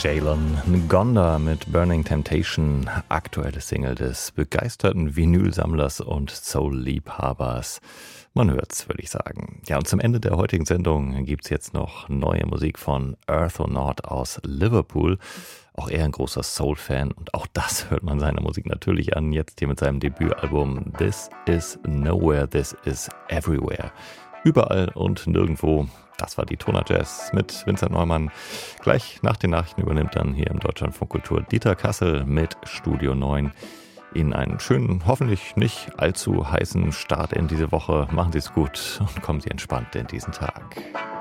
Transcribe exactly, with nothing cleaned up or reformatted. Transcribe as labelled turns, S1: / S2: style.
S1: Shaylon Ngonda mit Burning Temptation, aktuelle Single des begeisterten Vinylsammlers und Soul-Liebhabers. Man hört's, würde ich sagen. Ja, und zum Ende der heutigen Sendung gibt's jetzt noch neue Musik von Earthonaut aus Liverpool. Auch er ein großer Soul-Fan und auch das hört man seiner Musik natürlich an. Jetzt hier mit seinem Debütalbum This Is Nowhere, This Is Everywhere. Überall und nirgendwo. Das war die Toner Jazz mit Vincent Neumann. Gleich nach den Nachrichten übernimmt dann hier im Deutschlandfunk Kultur Dieter Kassel mit Studio neun. Ihnen einen schönen, hoffentlich nicht allzu heißen Start in diese Woche. Machen Sie es gut und kommen Sie entspannt in diesen Tag.